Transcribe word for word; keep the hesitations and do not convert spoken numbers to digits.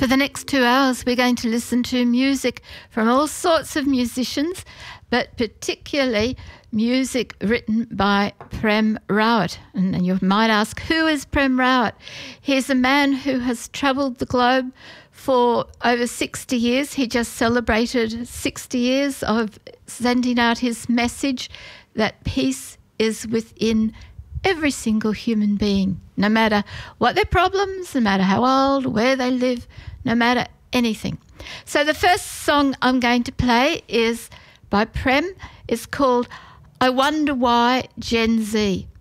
For the next two hours, we're going to listen to music from all sorts of musicians, but particularly music written by Prem Rawat. And you might ask, who is Prem Rawat? He's a man who has travelled the globe for over sixty years. He just celebrated sixty years of sending out his message that peace is within every single human being, no matter what their problems, no matter how old, where they live, no matter anything. So the first song I'm going to play is by Prem. It's called I Wonder Why Gen Z.